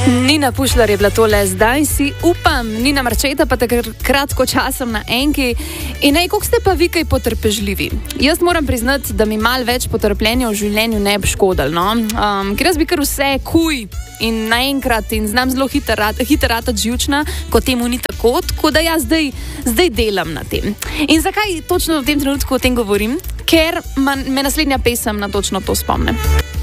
Nina Pušlar je bila tole, zdaj si upam, Nina Marčeta pa kratko časom na enki. In koliko ste pa vi kaj potrpežljivi? Jaz moram priznati, da mi malo več potrpljenja v življenju ne bi škodilo, no? Ker jaz bi kar vse in naenkrat in znam zelo hitro ratati živčna, ko temu ni tako da jaz zdaj delam na tem. In zakaj točno v tem trenutku o tem govorim? Ker me naslednja pesem na točno to spomne.